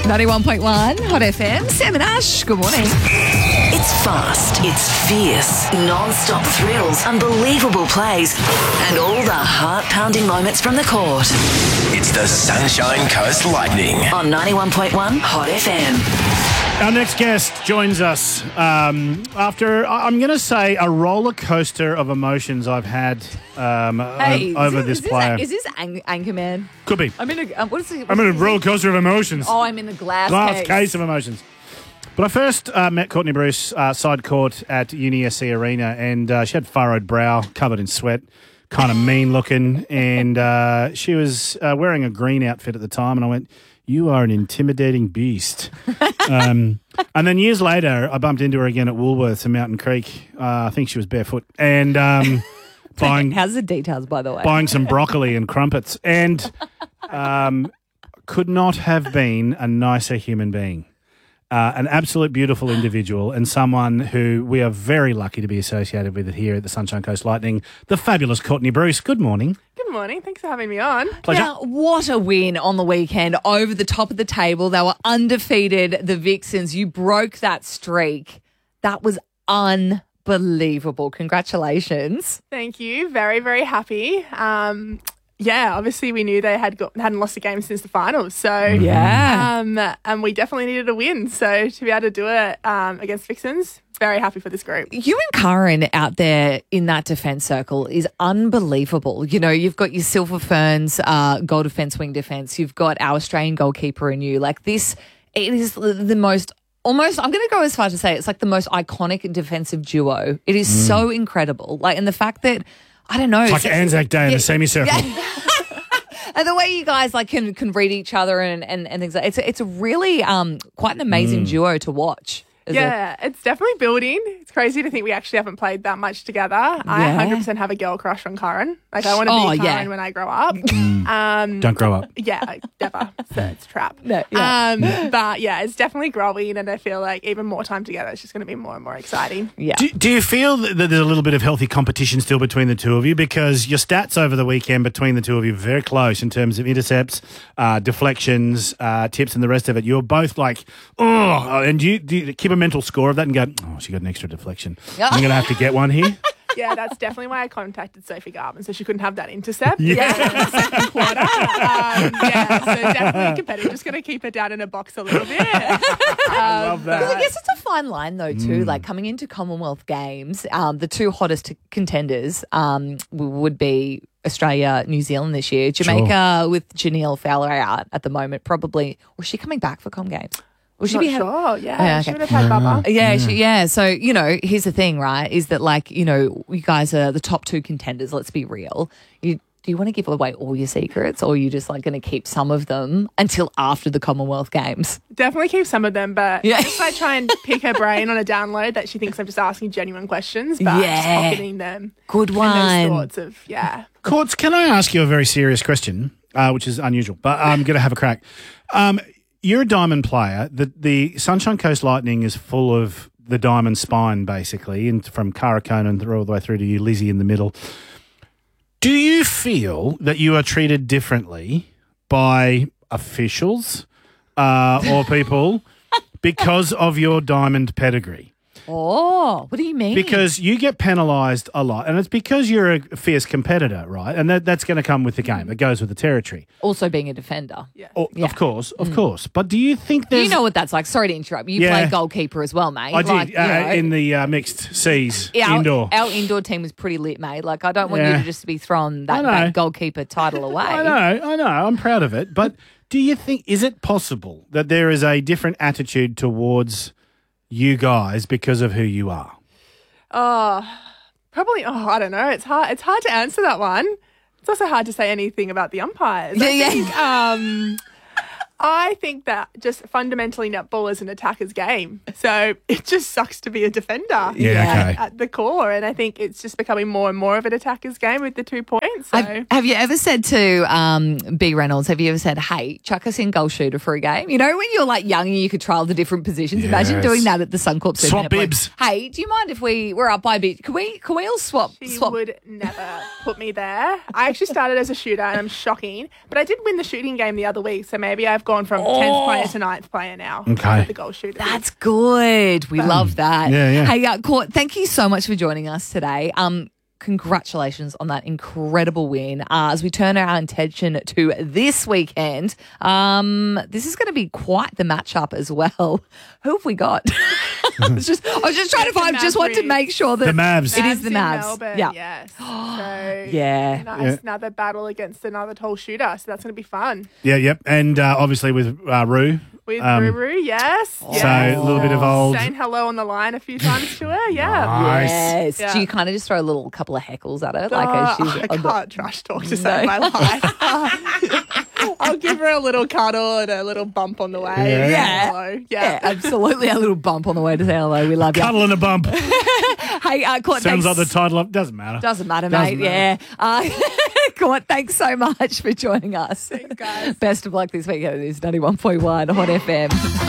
91.1 Hot FM. Sam and Ash, good morning. It's fast, it's fierce, non-stop thrills, unbelievable plays, and all the heart-pounding moments from the court. It's the Sunshine Coast Lightning. On 91.1 Hot FM. Our next guest joins us after, I'm going to say, a roller coaster of emotions I've had over this player. Is this Anchorman? Could be. I'm in a what is it? I'm in a roller coaster of emotions. Oh, I'm in a glass case of emotions. But I first met Courtney Bruce side court at UniSC Arena, and she had furrowed brow, covered in sweat, kind of mean looking, and she was wearing a green outfit at the time, and I went, "You are an intimidating beast." And then years later, I bumped into her again at Woolworths in Mountain Creek. I think she was barefoot, and buying. How's the details, by the way? Buying some broccoli and crumpets, and could not have been a nicer human being. An absolute beautiful individual, and someone who we are very lucky to be associated with here at the Sunshine Coast Lightning, the fabulous Courtney Bruce. Good morning. Good morning. Thanks for having me on. Pleasure. Now, what a win on the weekend over the top of the table. They were undefeated, the Vixens. You broke that streak. That was unbelievable. Congratulations. Thank you. Very, very happy. Yeah, obviously we knew they hadn't lost a game since the finals. So Yeah. and we definitely needed a win. So to be able to do it against Vixens, very happy for this group. You and Karen out there in that defence circle is unbelievable. You know, you've got your Silver Ferns goal defence, wing defence. You've got our Australian goalkeeper in you. Like this, it is the most, almost, I'm going to go as far to say it's like the most iconic defensive duo. It is so incredible. Like, and the fact that, I don't know. It's like Anzac Day in a semicircle. And the way you guys like can read each other and things like it's a really quite an amazing duo to watch. It's definitely building. It's crazy to think we actually haven't played that much together. I 100% have a girl crush on Karen. Like, I want to be Karen when I grow up. Don't grow up. Yeah, never. So it's a trap. No, But yeah, it's definitely growing, and I feel like even more time together, it's just going to be more and more exciting. Yeah. Do you feel that there's a little bit of healthy competition still between the two of you? Because your stats over the weekend between the two of you are very close in terms of intercepts, deflections, tips, and the rest of it. You're both like, oh, and do you keep a mental score of that and go, oh, she got an extra deflection. I'm going to have to get one here. Yeah, that's definitely why I contacted Sophie Garvin, so she couldn't have that intercept. Yeah. In the second quarter. So definitely competitive. Just going to keep her down in a box a little bit. I love that. Well, I guess it's a fine line though too. Like coming into Commonwealth Games, the two hottest contenders would be Australia, New Zealand this year. Jamaica with Janelle Fowler out at the moment, probably. Or is she coming back for Com Games? Will she Not be sure. Yeah, okay. she would have had Bubba. Yeah. So, you know, here's the thing, right, is that, like, you know, you guys are the top two contenders. Let's be real. Do you want to give away all your secrets, or are you just, like, going to keep some of them until after the Commonwealth Games? Definitely keep some of them, but Yeah. just like try and pick her brain on a download that she thinks I'm just asking genuine questions, but just pocketing them. Good And one. those thoughts of, Courts, can I ask you a very serious question, which is unusual, but I'm going to have a crack. You're a diamond player. The Sunshine Coast Lightning is full of the diamond spine, basically, and from Cara Conan all the way through to you, Lizzie, in the middle. Do you feel that you are treated differently by officials or people because of your diamond pedigree? Oh, what do you mean? Because you get penalised a lot, and it's because you're a fierce competitor, right? And that's going to come with the game. It goes with the territory. Also being a defender. Of course. But do you think there's... You know what that's like. Sorry to interrupt. You played goalkeeper as well, mate. I did, Like, you know, in the mixed C's indoor. Our indoor team was pretty lit, mate. Like, I don't want you to just be throwing that goalkeeper title away. I know. I'm proud of it. But do you think... Is it possible that there is a different attitude towards you guys because of who you are? probably, I don't know. It's hard to answer that one. It's also hard to say anything about the umpires. I think that just fundamentally netball is an attacker's game. So it just sucks to be a defender at the core. And I think it's just becoming more and more of an attacker's game with the 2 points. So. Have you ever said to B. Reynolds, have you ever said, hey, chuck us in goal shooter for a game? You know, when you're like young and you could trial the different positions. Yes. Imagine doing that at the Suncorp. Swap bibs. Hey, do you mind if we're up by a bit? Can we all swap? She would never put me there. I actually started as a shooter and I'm shocking. But I did win the shooting game the other week. So maybe I've gone from 10th player to 9th player now. Okay. With the goal shooter. That's good. We love that. Yeah. Hey, Court, thank you so much for joining us today. Congratulations on that incredible win. As we turn our attention to this weekend, this is going to be quite the matchup as well. Who have we got? I was just trying to find. Just want to make sure that the Mavs. It is the in Mavs. Melbourne, Yeah. Yes. So, Yeah. another battle against another tall shooter. So that's going to be fun. Yeah, yep. And obviously with Rue. With Ruru, yes. So a little bit of old. Saying hello on the line a few times to her, yeah. Nice. Yes. Yeah. Do you kind of just throw a little couple of heckles at her? Like as she's I on the- can't trash talk to save my life. I'll give her a little cuddle and a little bump on the way. Yeah. Hello. Yeah, absolutely. A little bump on the way to say hello. We love you. Cuddle and a bump. Hey, Court, Sounds thanks. like the title of. Doesn't matter. Doesn't matter, Doesn't mate. matter. Yeah. Court, thanks so much for joining us. Thanks, guys. Best of luck this weekend. It is 91.1 Hot FM.